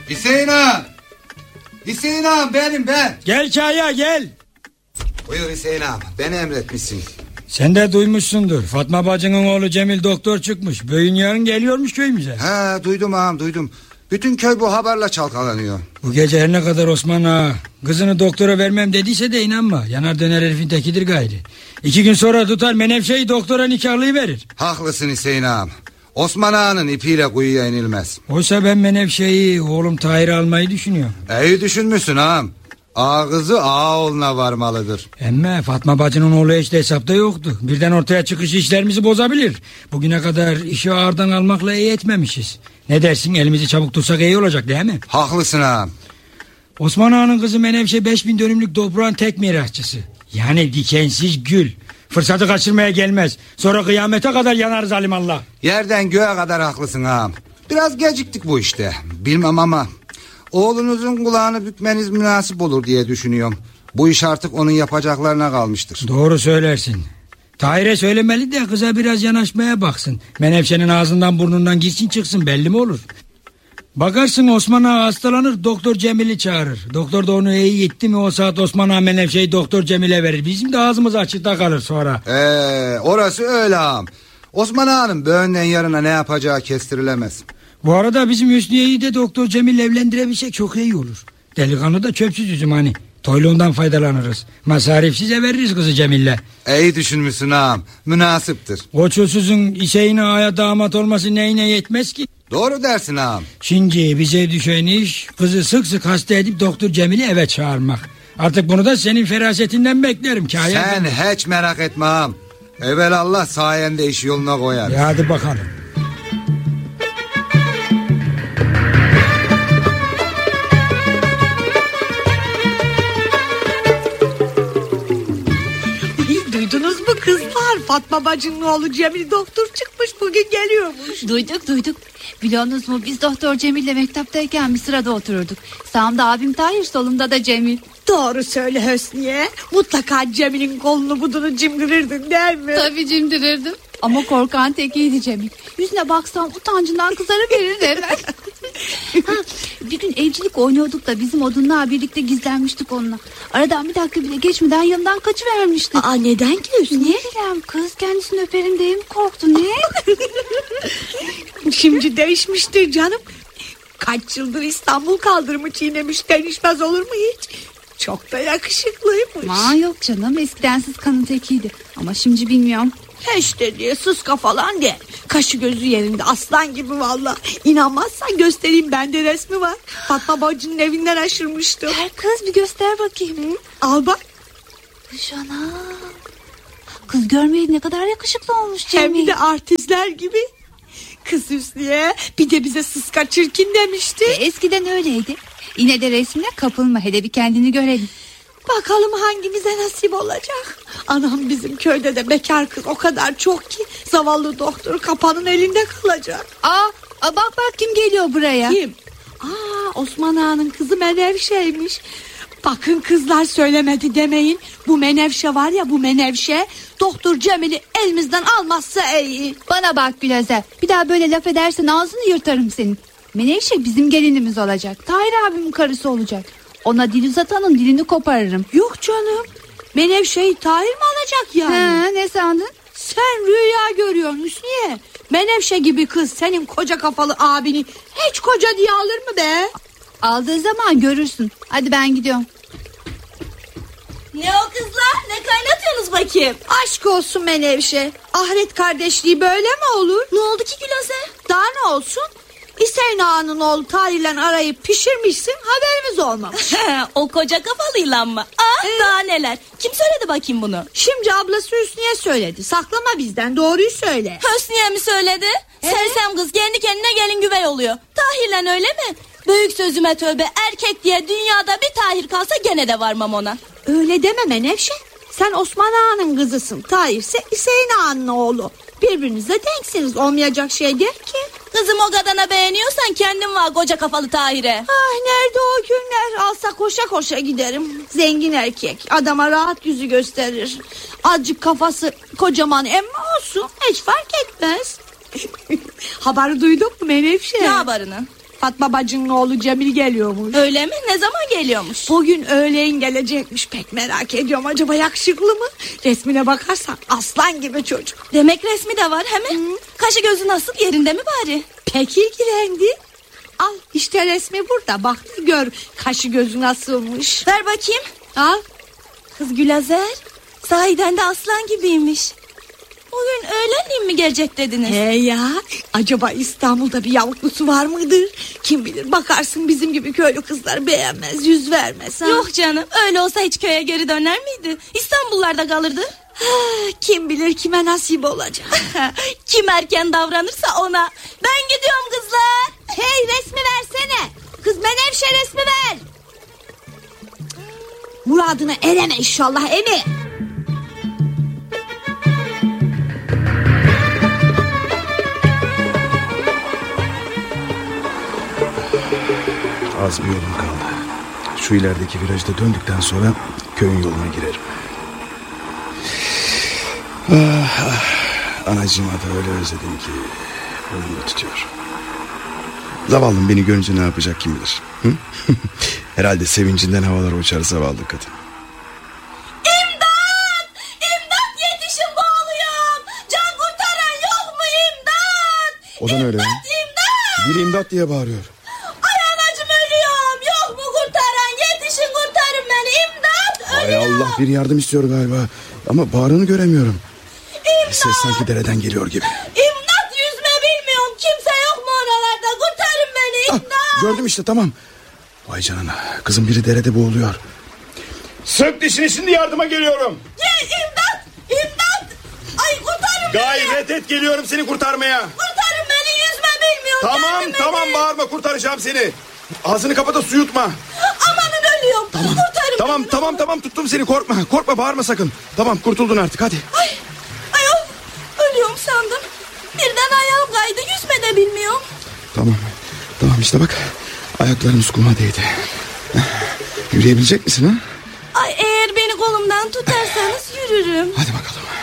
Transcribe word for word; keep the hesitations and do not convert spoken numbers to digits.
Hüseyin ağam. Hüseyin ağam benim ben. Gel Kaya gel. Buyur Hüseyin ağam, beni emretmişsin. Sen de duymuşsundur. Fatma bacının oğlu Cemil doktor çıkmış. Bugün yarın geliyormuş köyümüze. He duydum ağam duydum. Bütün köy bu haberle çalkalanıyor. Bu gece her ne kadar Osman ağa kızını doktora vermem dediyse de inanma. Yanar döner herifin tekidir gayri. İki gün sonra tutar Menevşe'yi doktora nikahlıyı verir. Haklısın Hüseyin ağam. Osman ağanın ipiyle kuyuya inilmez. Oysa ben Menevşe'yi oğlum Tahir'e almayı düşünüyorum. İyi düşünmüşsün ağam. Ağa kızı ağa oğluna varmalıdır. Emme Fatma bacının oğlu hiç de hesapta yoktu. Birden ortaya çıkış işlerimizi bozabilir. Bugüne kadar işi ağırdan almakla iyi etmemişiz. Ne dersin, elimizi çabuk tutsak iyi olacak değil mi? Haklısın ağam. Osman ağanın kızı Menevşe beş bin dönümlük toprağın tek mirasçısı. Yani dikensiz gül. Fırsatı kaçırmaya gelmez. Sonra kıyamete kadar yanarız alimallah. Yerden göğe kadar haklısın ağam. Biraz geciktik bu işte. Bilmem ama oğlunuzun kulağını bükmeniz münasip olur diye düşünüyorum. Bu iş artık onun yapacaklarına kalmıştır. Doğru söylersin. Tahir'e söylemeli de kıza biraz yanaşmaya baksın. Menevşe'nin ağzından burnundan girsin çıksın, belli mi olur? Bakarsın Osman ağa hastalanır, doktor Cemil'i çağırır. Doktor da onu iyi gitti mi o saat Osman ağa Menevşe'yi doktor Cemil'e verir. Bizim de ağzımız açıkta kalır sonra. Eee orası öyle ağam. Osman ağanın böğünden yarına ne yapacağı kestirilemez. Bu arada bizim Hüsniye'yi de doktor Cemil'le evlendirebilsek çok iyi olur. Delikanlı da çöpsüz üzüm hani. Toyluğundan faydalanırız. Masarifsize veririz kızı Cemil'le. İyi düşünmüşsün ağam. Münasiptir. O çulsuzun Hüseyin ağaya damat olması neyine yetmez ki? Doğru dersin ağam. Şimdi bize düşen iş kızı sık sık hasta edip doktor Cemil'i eve çağırmak. Artık bunu da senin ferasetinden beklerim Kaya. Sen hiç merak etme ağam. Evelallah sayende iş yoluna koyar. Ya hadi bakalım. Duydunuz mu kızlar? Fatma bacının oğlu Cemil doktor çıkmış, bugün geliyormuş. Duyduk duyduk. Biliyorsunuz mu, biz doktor Cemil'le mektepteyken bir sırada otururduk. Sağımda abim Tahir, solumda da Cemil. Doğru söyle Hüsniye. Mutlaka Cemil'in kolunu budunu cimrirdin değil mi? Tabii cimdirirdim. Ama korkan tekiydi Cemil. Yüzüne baksam utancından kızarıverirdi hemen. Ha, bir gün evcilik oynuyorduk da bizim odunla birlikte gizlenmiştik onunla. Aradan bir dakika bile geçmeden yanından kaçıvermişti. Aa, neden ki Hüsniye? Ne bileyim, kız kendisini öperim diye mi korktu ne? Şimdi değişmiştir canım. Kaç yıldır İstanbul kaldırımı çiğnemiş, değişmez olur mu hiç? Çok da yakışıklıymış. Aa, yok canım, eskiden siz kanın tekiydi. Ama şimdi bilmiyorum. Hiç de diye sıska falan diye. Kaşı gözü yerinde aslan gibi valla. İnanmazsan göstereyim, bende resmi var. Fatma bacının evinden aşırmıştım. Ver kız, bir göster bakayım. Hı? Al bak. Şana. Kız görmeyeli ne kadar yakışıklı olmuş Cemil. Hem de artistler gibi. Kız Hüsniye bir de bize sıska çirkin demişti. E, eskiden öyleydi. Yine de resmine kapılma, hele bir kendini görelim. Bakalım hangimize nasip olacak. Anam bizim köyde de bekar kız o kadar çok ki zavallı doktor kapanın elinde kalacak. Aa, aa bak bak kim geliyor buraya. Kim? Aa, Osman ağanın kızı Menevşe'ymiş. Bakın kızlar, söylemedi demeyin. Bu Menevşe var ya, bu Menevşe doktor Cemil'i elimizden almazsa iyi. Bana bak Gülazer, bir daha böyle laf edersen ağzını yırtarım senin. Menevşe bizim gelinimiz olacak. Tahir abimin karısı olacak. Ona dil uzatanın dilini koparırım. Yok canım, Menevşe'yi Tahir mi alacak yani? Ha, ne sandın? Sen rüya görüyorsun Hüsniye. Menevşe gibi kız senin koca kafalı abini hiç koca diye alır mı be? Aldığı zaman görürsün. Hadi ben gidiyorum. Ne o kızlar, ne kaynatıyorsunuz bakayım? Aşk olsun Menevşe. Ahiret kardeşliği böyle mi olur? Ne oldu ki Gülaze? Daha ne olsun? Hüseyin ağanın oğlu Tahir'le arayıp pişirmişsin, haberimiz olmamış. O koca kafalıyla mı? Aa, ee? Daha neler? Kim söyledi bakayım bunu? Şimdi ablası Hüsniye söyledi. Saklama bizden, doğruyu söyle. Hüsniye mi söyledi? Ee? Sersem kız kendi kendine gelin güvey oluyor. Tahir'le öyle mi? Büyük sözüme tövbe, erkek diye dünyada bir Tahir kalsa gene de varmam ona. Öyle deme Menevşe. Sen Osman ağanın kızısın. Tahir ise Hüseyin ağanın oğlu. Birbirinize denksiniz, olmayacak şey değil ki. Kızım o kadarına beğeniyorsan kendin var koca kafalı Tahir'e. Ah, nerede o günler? Alsa koşa koşa giderim. Zengin erkek, adama rahat yüzü gösterir. Azıcık kafası kocaman emmi olsun, hiç fark etmez. Haberi duydun mu Menevşe? Ne haberini? Fatma bacının oğlu Cemil geliyormuş. Öyle mi? Ne zaman geliyormuş? Bugün öğleyin gelecekmiş. Pek merak ediyorum, acaba yakışıklı mı? Resmine bakarsan aslan gibi çocuk. Demek resmi de var hemen. Hı. Kaşı gözü nasıl, yerinde mi bari? Pek ilgilendi. Al işte resmi burada, bak gör kaşı gözü nasılmış. Ver bakayım. Al. Kız Gülazer, sahiden de aslan gibiymiş. Bugün öğlenleyin mi gelecek dediniz? He ya, acaba İstanbul'da bir yavuklusu var mıdır? Kim bilir, bakarsın bizim gibi köylü kızlar beğenmez, yüz vermez. Ha? Yok canım, öyle olsa hiç köye geri döner miydi? İstanbullarda kalırdı. Ha, kim bilir kime nasip olacak. Kim erken davranırsa ona. Ben gidiyorum kızlar. Hey, resmi versene. Kız Menevşe, resmi ver. Muradına ereme inşallah, emi. Az bir yolum kaldı. Şu ilerideki virajda döndükten sonra köyün yoluna girerim. Ah, ah. Anacığıma da öyle özledim ki boynumda tutuyor. Zavallım beni görünce ne yapacak kim bilir. Hı? Herhalde sevincinden havalara uçar zavallı kadın. İmdat! İmdat, yetişin, boğuluyorum. Can kurtaran yok mu, imdat? O da ne öyle? İmdat, imdat! Biri imdat diye bağırıyor. Ay anacığım, ölüyorum. Yok mu kurtaran? Yetişin, kurtarın beni, imdat! Ay Ölüyorum. Allah, biri yardım istiyor galiba. Ama bağrını göremiyorum. İmdat! Ses sanki dereden geliyor gibi. İmdat, yüzme bilmiyorum. Kimse yok mu oralarda? Kurtarın beni, imdat! Ah, gördüm işte, tamam. Vay canına, kızım biri derede boğuluyor. Sök dişini, şimdi yardıma geliyorum. Gel, imdat! İmdat! Ay kurtarın beni! Gayret et, geliyorum seni kurtarmaya. Kurtarın beni, yüzme bilmiyorum. Tamam yardım tamam edin. bağırma, kurtaracağım seni. Ağzını kapa da su yutma. Amanın, ölüyorum. Tamam. Kurtarın Tamam beni. tamam tamam tuttum seni, korkma. Korkma, bağırma sakın. Tamam, kurtuldun artık, hadi. Ay, ayol, ölüyorum sandım. Birden ayağım kaydı, yüzme de bilmiyorum. Tamam. Tamam işte bak. Ayaklarımız kuma değdi. Yürüyebilecek misin ha? Ay, eğer beni kolumdan tutarsanız yürürüm. Hadi bakalım.